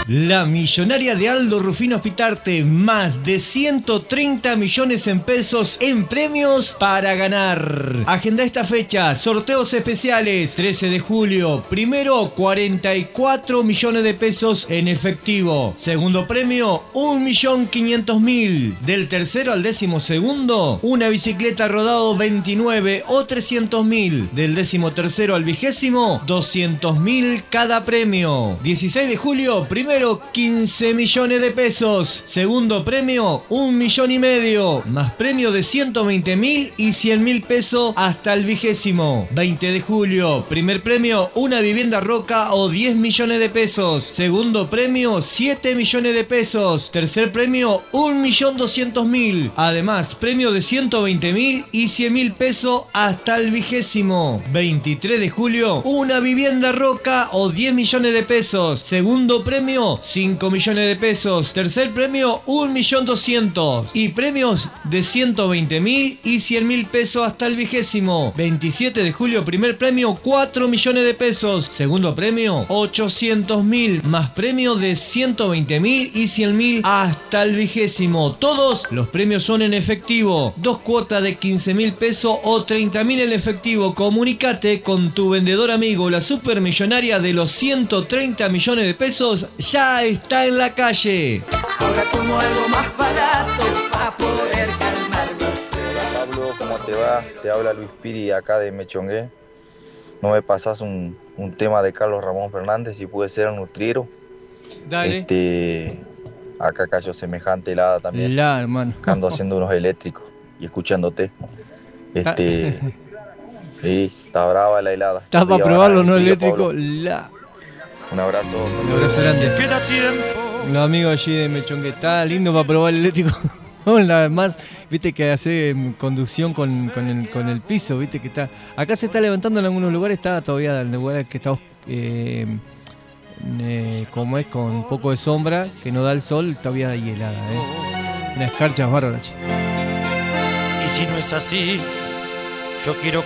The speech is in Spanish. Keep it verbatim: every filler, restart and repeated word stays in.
La millonaria de Aldo Rufino Spitarte, más de ciento treinta millones en pesos en premios para ganar. Agenda esta fecha, sorteos especiales, trece de julio, primero cuarenta y cuatro millones de pesos en efectivo, segundo premio un millón quinientos mil, del tercero al décimo segundo, una bicicleta rodado veintinueve o trescientos mil, del décimo tercero al vigésimo, doscientos mil cada premio. dieciséis de julio, primero quince millones de pesos, segundo premio un millón y medio, más premio de ciento veinte mil y cien mil pesos hasta el vigésimo. veinte de julio, primer premio una vivienda roca o diez millones de pesos, segundo premio siete millones de pesos, tercer premio un millón doscientos mil, además premio de ciento veinte mil y cien mil pesos hasta el vigésimo. veintitrés de julio, una vivienda roca o diez millones de pesos, segundo premio cinco millones de pesos, tercer premio un millón doscientos y premios de ciento veinte mil y cien mil pesos hasta el vigésimo. veintisiete de julio, primer premio cuatro millones de pesos, segundo premio ochocientos mil, más premio de ciento veinte mil y cien mil hasta el vigésimo. Todos los premios son en efectivo, dos cuotas de quince mil pesos o treinta mil en efectivo. Comunicate con tu vendedor amigo. La supermillonaria de los ciento treinta millones de pesos ya está en la calle. Ahora como algo más barato para poder calmar mi sed. Hola Pablo, ¿cómo te va? Te habla Luis Piri de acá de Mechongué. ¿No me pasas un, un tema de Carlos Ramón Fernández, si puede ser un nutriero? Dale. Este, acá cayó semejante helada también. La, hermano. Ando haciendo unos eléctricos y escuchándote. Este, sí, está brava la helada. Estás para probarlo, no Pablo. eléctrico. La. Un abrazo. Un abrazo grande. Queda tiempo. Los amigos allí de Mechongué, está lindo para probar el eléctrico. Además, viste que hace conducción con, con, el, con el piso, viste que está. Acá se está levantando en algunos lugares, está todavía en lugares que está eh, eh, como es, con un poco de sombra, que no da el sol, todavía hay helada, eh. Unas escarchas bárbaras. Y si no es así, yo quiero